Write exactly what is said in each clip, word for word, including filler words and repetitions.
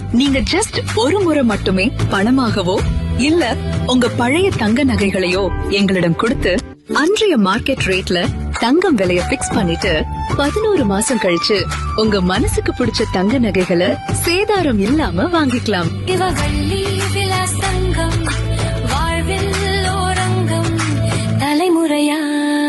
நீங்க ஜஸ்ட் ஒரு முறை மட்டுமே பணமாகவோ இல்ல உங்க பழைய தங்க நகைகளையோ எங்களிடம் கொடுத்து அன்றைய மார்க்கெட் ரேட்ல தங்கம் விலைய பிக்ஸ் பண்ணிட்டு பதினோரு மாசம் கழிச்சு உங்க மனசுக்கு பிடிச்ச தங்க நகைகளை சேதாரம் இல்லாம வாங்கிக்கலாம். இவவள்ளி விலாஸ் தங்கம், வாழ்வில் ஓரங்கம், தலைமுறையா.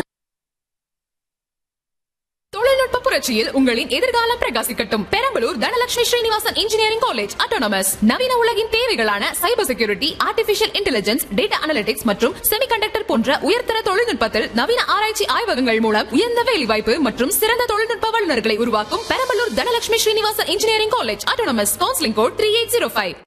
தொழில்நுட்ப புரட்சியில் உங்களின் எதிர்காலம் பிரகாசிக்கட்டும். Perambalur Dhanalakshmi Srinivasan engineering college autonomous நவீன உலகின் தேவைகளான cyber security, artificial intelligence, data analytics மற்றும் செமிகண்டக்டர் போன்ற உயர்தர தொழில்நுட்பத்தில் நவீன ஆராய்ச்சி ஆய்வகங்கள் மூலம் உயர்ந்த வேலைவாய்ப்பு மற்றும் சிறந்த தொழில்நுட்ப வல்லுநர்களை உருவாக்கும் Perambalur Dhanalakshmi Srinivasan engineering college autonomous. Counselling code three eight zero five.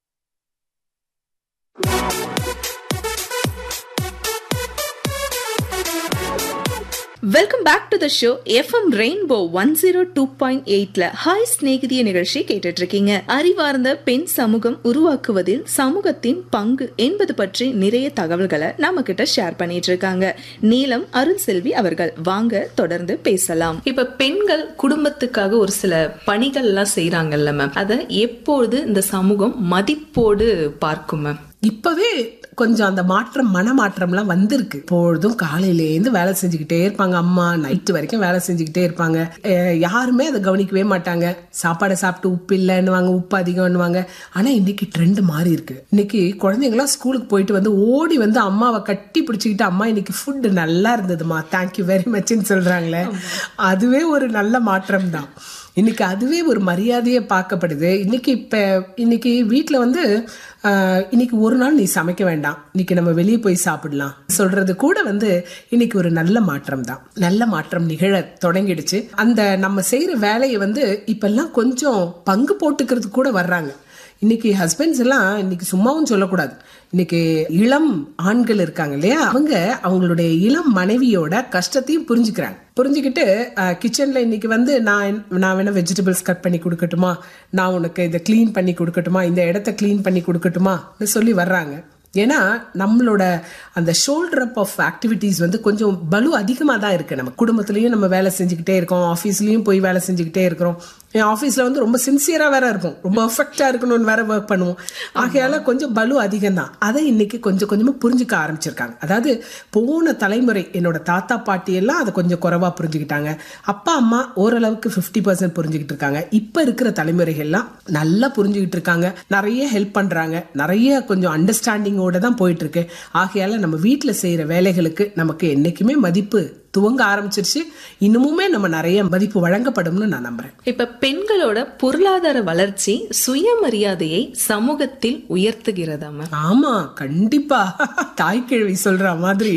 Welcome back to the show. FM rainbow one zero two point எயிட்ல ஹாய் ஸ்நேகிதிய நிகழ்ச்சி கேட்டுட்டு இருக்கீங்க. அறிவார்ந்த பெண் சமூகம் உருவாக்குவதில் சமூகத்தின் பங்கு என்பது பற்றி நிறைய தகவல்களை நம்ம கிட்ட ஷேர் பண்ணிட்டு இருக்காங்க நீலம் அருள் செல்வி அவர்கள். வாங்க தொடர்ந்து பேசலாம். இப்ப பெண்கள் குடும்பத்துக்காக ஒரு சில பணிகள் எல்லாம் செய்யறாங்கல்ல மேம், அத எப்போது இந்த சமூகம் மதிப்போடு பார்க்கும் மேம்? இப்பவே கொஞ்சம் அந்த மாற்றம், மன மாற்றம்லாம் வந்திருக்கு. பொழுதும் காலையிலேருந்து வேலை செஞ்சுக்கிட்டே இருப்பாங்க. அம்மா நைட்டு வரைக்கும் வேலை செஞ்சுக்கிட்டே இருப்பாங்க. யாருமே அதை கவனிக்கவே மாட்டாங்க. சாப்பாடை சாப்பிட்டு உப்பு இல்லைன்னுவாங்க, உப்பு அதிகம்னுவாங்க. ஆனா இன்னைக்கு ட்ரெண்ட் மாறி இருக்கு. இன்னைக்கு குழந்தைங்களாம் ஸ்கூலுக்கு போயிட்டு வந்து ஓடி வந்து அம்மாவை கட்டி பிடிச்சிக்கிட்டு, அம்மா இன்னைக்கு ஃபுட் நல்லா இருந்ததுமா, தேங்க்யூ வெரி மச்ன்னு சொல்றாங்களே, அதுவே ஒரு நல்ல மாற்றம் தான். இன்னைக்கு அதுவே ஒரு மரியாதையை பார்க்கப்படுது. இன்னைக்கு இப்ப இன்னைக்கு வீட்டுல வந்து இன்னைக்கு ஒரு நாள் நீ சமைக்க வேண்டாம், இன்னைக்கு நம்ம வெளியே போய் சாப்பிடலாம் சொல்றது கூட வந்து இன்னைக்கு ஒரு நல்ல மாற்றம் தான். நல்ல மாற்றம் நிகழ தொடங்கிடுச்சு. அந்த நம்ம செய்யற வேலையை வந்து இப்ப எல்லாம் கொஞ்சம் பங்கு போட்டுக்கிறது கூட வர்றாங்க. இன்னைக்கு ஹஸ்பண்ட்ஸ் எல்லாம் இன்னைக்கு சும்மாவும் சொல்லக்கூடாது. இன்னைக்கு இளம் ஆண்கள் இருக்காங்க இல்லையா, அவங்க அவங்களுடைய இளம் மனைவியோட கஷ்டத்தையும் புரிஞ்சுக்கிறாங்க. புரிஞ்சுக்கிட்டு கிச்சன்ல இன்னைக்கு வந்து நான் நான் வேணா வெஜிடபிள்ஸ் கட் பண்ணி கொடுக்கட்டுமா, நான் உனக்கு இதை கிளீன் பண்ணி கொடுக்கட்டுமா, இந்த இடத்த கிளீன் பண்ணி கொடுக்கட்டுமா சொல்லி வர்றாங்க. ஏன்னா நம்மளோட அந்த ஷோல்டர் அப் ஆஃப் ஆக்டிவிட்டிஸ் வந்து கொஞ்சம் பலு அதிகமாக தான் இருக்கு. நம்ம குடும்பத்திலயும் நம்ம வேலை செஞ்சுக்கிட்டே இருக்கோம், ஆஃபீஸ்லயும் போய் வேலை செஞ்சுக்கிட்டே இருக்கிறோம். என் ஆஃபீஸ்ல வந்து ரொம்ப சின்சியரா வேற இருக்கும், ரொம்ப பர்ஃபெக்டா இருக்கணும்னு வேற ஒர்க் பண்ணுவோம். ஆகையால கொஞ்சம் பலு அதிகம் தான். அதை இன்னைக்கு கொஞ்சம் கொஞ்சமா புரிஞ்சுக்க ஆரம்பிச்சிருக்காங்க. அதாவது போன தலைமுறை என்னோட தாத்தா பாட்டி எல்லாம் அதை கொஞ்சம் குறைவா புரிஞ்சுக்கிட்டாங்க. அப்பா அம்மா ஓரளவுக்கு பிப்டி பர்சன்ட் புரிஞ்சுக்கிட்டு இருக்காங்க. இப்ப இருக்கிற தலைமுறைகள்லாம் நல்லா புரிஞ்சுக்கிட்டு இருக்காங்க, நிறைய ஹெல்ப் பண்றாங்க, நிறைய கொஞ்சம் அண்டர்ஸ்டாண்டிங் தான் போயிட்டு இருக்கு. ஆகையால நம்ம வீட்டுல செய்யற வேலைகளுக்கு நமக்கு என்னைக்குமே மதிப்பு துவங்க ஆரம்பிச்சிருச்சு. இன்னுமுமே நம்ம நிறைய மதிப்பு வழங்கப்படும்னு நான் நம்புறேன். இப்ப பெண்களோட பொருளாதார வளர்ச்சி சுயமரியாதையை சமூகத்தில் உயர்த்துகிறதா? ஆமா, கண்டிப்பா. தாய்க்கிழவி சொல்ற மாதிரி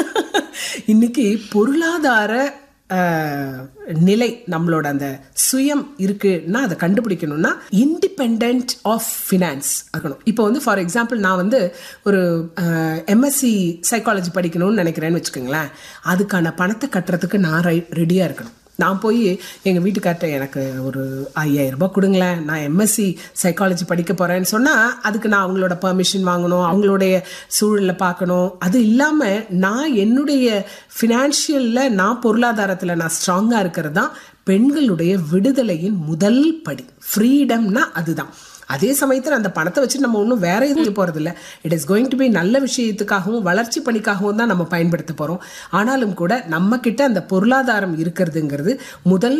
இன்னைக்கு பொருளாதார நிலை, நம்மளோட அந்த சுயம் இருக்குன்னா அதை கண்டுபிடிக்கணும்னா இண்டிபெண்டன்ட் ஆஃப் ஃபினான்ஸ் இருக்கணும். இப்போ வந்து ஃபார் எக்ஸாம்பிள் நான் வந்து ஒரு எம்எஸ்சி சைக்காலஜி படிக்கணும்னு நினைக்கிறேன்னு வச்சுக்கோங்களேன். அதுக்கான பணத்தை கட்டுறதுக்கு நான் ரெடியா இருக்கணும். நான் போய் எங்க வீட்டுக்கார்ட்ட எனக்கு ஒரு ஐயாயிரம் ரூபாய் கொடுங்களேன், நான் எம்எஸ்சி சைக்காலஜி படிக்க போறேன்னு சொன்னா அதுக்கு நான் அவங்களோட பெர்மிஷன் வாங்கணும், அவங்களுடைய சூழலை பார்க்கணும். அது இல்லாம நான் என்னுடைய பினான்சியல்ல, நான் பொருளாதாரத்துல நான் ஸ்ட்ராங்கா இருக்கிறது தான் பெண்களுடைய விடுதலையின் முதல் படி. ஃப்ரீடம்னா அதுதான். அதே சமயத்தில் அந்த பணத்தை வச்சு நம்ம ஒன்றும் வேற எதுவும் போறது இல்லை. It is going to be நல்ல விஷயத்துக்காகவும் வளர்ச்சி பணிக்காகவும் தான் நம்ம பயன்படுத்த போறோம். ஆனாலும் கூட நம்ம கிட்ட அந்த பொருளாதாரம் இருக்கிறதுங்கிறது முதல்